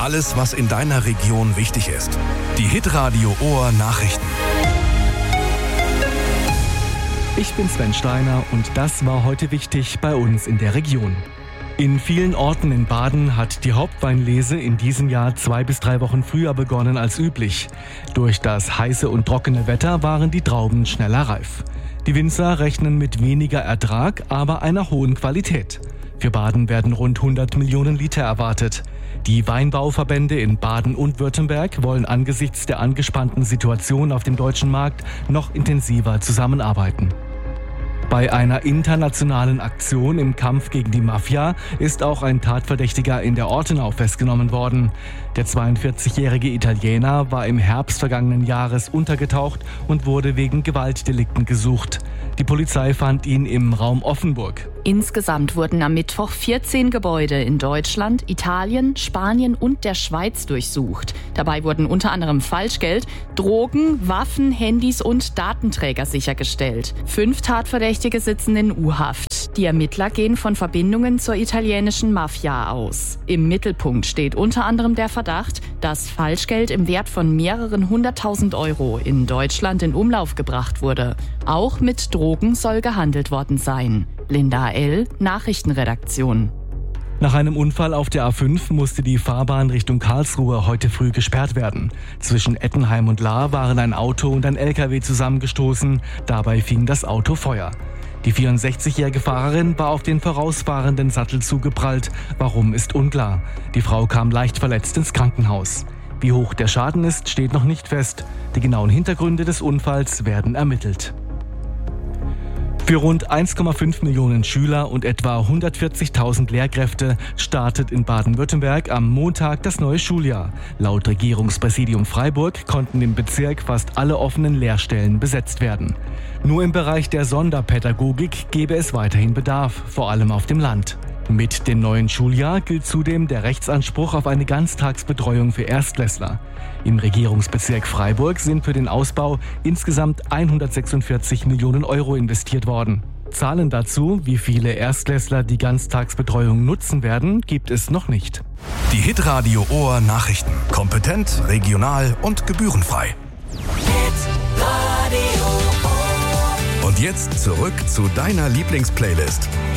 Alles, was in deiner Region wichtig ist. Die Hitradio Ohr Nachrichten. Ich bin Sven Steiner und das war heute wichtig bei uns in der Region. In vielen Orten in Baden hat die Hauptweinlese in diesem Jahr 2 bis 3 Wochen früher begonnen als üblich. Durch das heiße und trockene Wetter waren die Trauben schneller reif. Die Winzer rechnen mit weniger Ertrag, aber einer hohen Qualität. Für Baden werden rund 100 Millionen Liter erwartet. Die Weinbauverbände in Baden und Württemberg wollen angesichts der angespannten Situation auf dem deutschen Markt noch intensiver zusammenarbeiten. Bei einer internationalen Aktion im Kampf gegen die Mafia ist auch ein Tatverdächtiger in der Ortenau festgenommen worden. Der 42-jährige Italiener war im Herbst vergangenen Jahres untergetaucht und wurde wegen Gewaltdelikten gesucht. Die Polizei fand ihn im Raum Offenburg. Insgesamt wurden am Mittwoch 14 Gebäude in Deutschland, Italien, Spanien und der Schweiz durchsucht. Dabei wurden unter anderem Falschgeld, Drogen, Waffen, Handys und Datenträger sichergestellt. 5 Tatverdächtige sitzen in U-Haft. Die Ermittler gehen von Verbindungen zur italienischen Mafia aus. Im Mittelpunkt steht unter anderem der Verdacht, dass Falschgeld im Wert von mehreren 100.000 Euro in Deutschland in Umlauf gebracht wurde. Auch mit Drogen soll gehandelt worden sein. Linda L., Nachrichtenredaktion. Nach einem Unfall auf der A5 musste die Fahrbahn Richtung Karlsruhe heute früh gesperrt werden. Zwischen Ettenheim und Lahr waren ein Auto und ein LKW zusammengestoßen. Dabei fing das Auto Feuer. Die 64-jährige Fahrerin war auf den vorausfahrenden Sattelzug geprallt. Warum ist unklar. Die Frau kam leicht verletzt ins Krankenhaus. Wie hoch der Schaden ist, steht noch nicht fest. Die genauen Hintergründe des Unfalls werden ermittelt. Für rund 1,5 Millionen Schüler und etwa 140.000 Lehrkräfte startet in Baden-Württemberg am Montag das neue Schuljahr. Laut Regierungspräsidium Freiburg konnten im Bezirk fast alle offenen Lehrstellen besetzt werden. Nur im Bereich der Sonderpädagogik gäbe es weiterhin Bedarf, vor allem auf dem Land. Mit dem neuen Schuljahr gilt zudem der Rechtsanspruch auf eine Ganztagsbetreuung für Erstklässler. Im Regierungsbezirk Freiburg sind für den Ausbau insgesamt 146 Millionen Euro investiert worden. Zahlen dazu, wie viele Erstklässler die Ganztagsbetreuung nutzen werden, gibt es noch nicht. Die Hitradio Ohr Nachrichten. Kompetent, regional und gebührenfrei. Und jetzt zurück zu deiner Lieblingsplaylist.